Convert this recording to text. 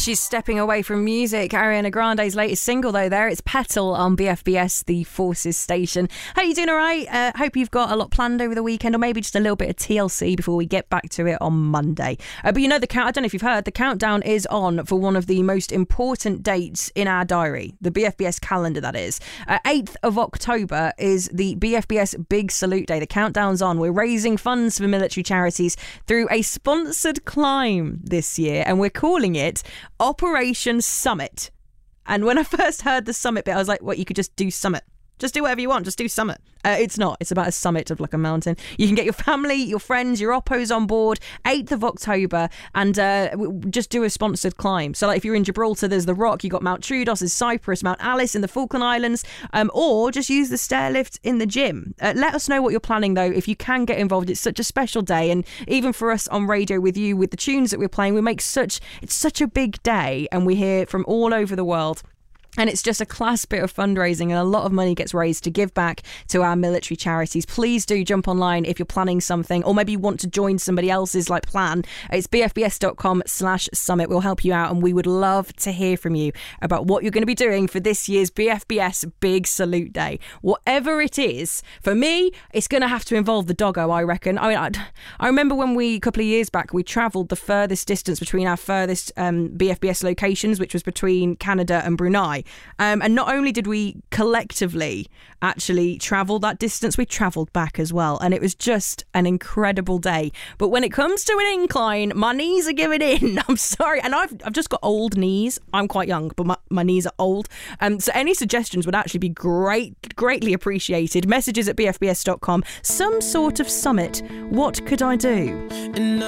She's stepping away from music. Ariana Grande's latest single, though, it's Petal on BFBS, the Forces station. How are you doing all right? Hope you've got a lot planned over the weekend, or maybe just a little bit of TLC before we get back to it on Monday. But you know, I don't know if you've heard, the countdown is on for one of the most important dates in our diary, the BFBS calendar, that is. 8th of October is the BFBS Big Salute Day. The countdown's on. We're raising funds for military charities through a sponsored climb this year, and we're calling it Operation Summit. And when I first heard the summit bit, I was like, what, you could just do summit? Just do whatever you want, just do summit. It's not. It's about a summit of like a mountain. You can get your family, your friends, your oppos on board, 8th of October, and just do a sponsored climb. So like if you're in Gibraltar, there's the Rock, you got Mount Troodos in Cyprus, Mount Alice in the Falkland Islands, or just use the stairlift in the gym. Let us know what you're planning, though, if you can get involved. It's such a special day, and even for us on radio with you, with the tunes that we're playing, it's such a big day, and we hear from all over the world. And it's just a class bit of fundraising, and a lot of money gets raised to give back to our military charities. Please do jump online if you're planning something, or maybe you want to join somebody else's plan. It's bfbs.com/summit. We'll help you out, and we would love to hear from you about what you're going to be doing for this year's BFBS Big Salute Day. Whatever it is, for me, it's going to have to involve the doggo, I reckon. I mean, I remember when a couple of years back, we travelled the furthest distance between our furthest BFBS locations, which was between Canada and Brunei. And not only did we collectively actually travel that distance, we travelled back as well. And it was just an incredible day. But when it comes to an incline, my knees are giving in. I'm sorry. And I've just got old knees. I'm quite young, but my knees are old. So any suggestions would actually be greatly appreciated. Messages at bfbs.com. Some sort of summit. What could I do?